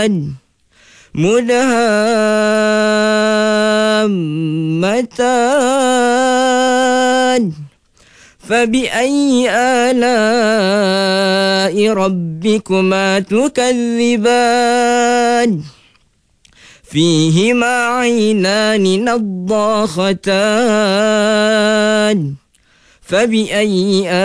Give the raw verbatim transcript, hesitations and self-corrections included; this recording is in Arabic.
مدهامتان فبأي آلاء ربكما تكذبان فيهما عينان نضاختان فبأي